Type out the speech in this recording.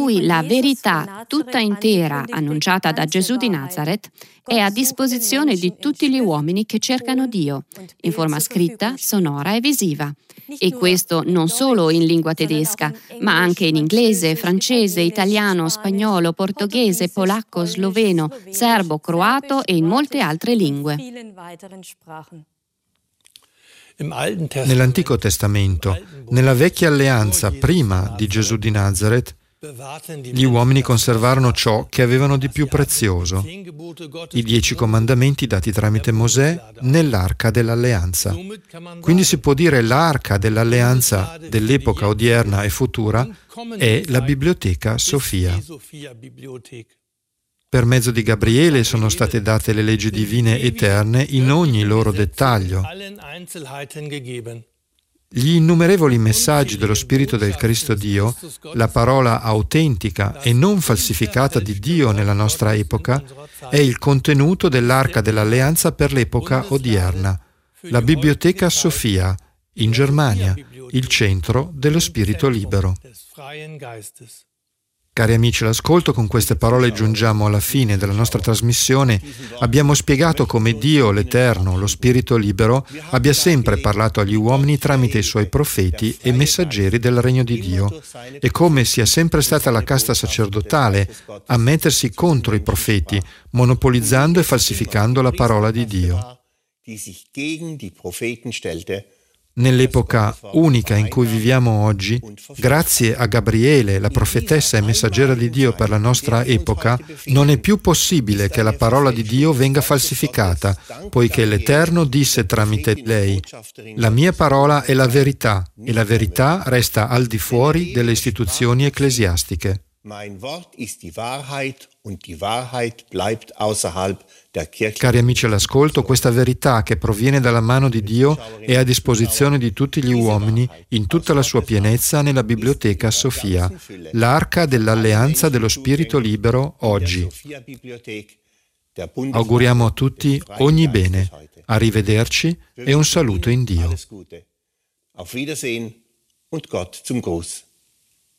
cui la verità tutta intera annunciata da Gesù di Nazareth è a disposizione di tutti gli uomini che cercano Dio, in forma scritta, sonora e visiva. E questo non solo in lingua tedesca, ma anche in inglese, francese, italiano, spagnolo, portoghese, polacco, sloveno, serbo, croato e in molte altre lingue. Nell'Antico Testamento, nella Vecchia Alleanza, prima di Gesù di Nazareth, gli uomini conservarono ciò che avevano di più prezioso, i 10 comandamenti dati tramite Mosè nell'Arca dell'Alleanza. Quindi si può dire l'Arca dell'Alleanza dell'epoca odierna e futura è la Biblioteca Sofia. Per mezzo di Gabriele sono state date le leggi divine eterne in ogni loro dettaglio. Gli innumerevoli messaggi dello Spirito del Cristo Dio, la parola autentica e non falsificata di Dio nella nostra epoca, è il contenuto dell'Arca dell'Alleanza per l'epoca odierna, la Biblioteca Sofia, in Germania, il centro dello Spirito libero. Cari amici all'ascolto, con queste parole giungiamo alla fine della nostra trasmissione. Abbiamo spiegato come Dio, l'Eterno, lo Spirito libero, abbia sempre parlato agli uomini tramite i suoi profeti e messaggeri del Regno di Dio, e come sia sempre stata la casta sacerdotale a mettersi contro i profeti, monopolizzando e falsificando la parola di Dio. Nell'epoca unica in cui viviamo oggi, grazie a Gabriele, la profetessa e messaggera di Dio per la nostra epoca, non è più possibile che la parola di Dio venga falsificata, poiché l'Eterno disse tramite lei: «La mia parola è la verità, e la verità resta al di fuori delle istituzioni ecclesiastiche». Cari amici all'ascolto, questa verità che proviene dalla mano di Dio è a disposizione di tutti gli uomini in tutta la sua pienezza nella Biblioteca Sofia, l'Arca dell'Alleanza dello Spirito libero oggi. Auguriamo a tutti ogni bene, arrivederci e un saluto in Dio. Auf Wiedersehen und Gott zum Gruß.